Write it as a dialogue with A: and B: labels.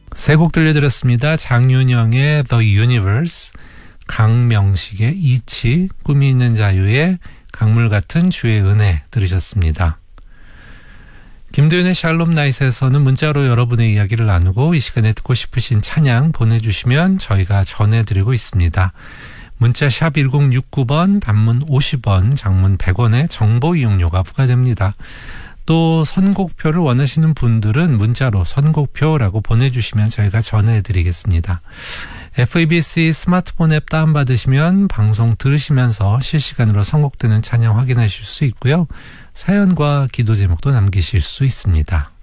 A: 세 곡 들려드렸습니다. 장윤영의 The Universe, 강명식의 이치, 꿈이 있는 자유의 강물 같은 주의 은혜 들으셨습니다. 김도윤의 샬롬 나잇에서는 문자로 여러분의 이야기를 나누고 이 시간에 듣고 싶으신 찬양 보내주시면 저희가 전해드리고 있습니다. 문자 샵 1069번, 단문 50원, 장문 100원의 정보 이용료가 부과됩니다. 또 선곡표를 원하시는 분들은 문자로 선곡표라고 보내주시면 저희가 전해드리겠습니다. FABC 스마트폰 앱 다운받으시면 방송 들으시면서 실시간으로 선곡되는 찬양 확인하실 수 있고요. 사연과 기도 제목도 남기실 수 있습니다.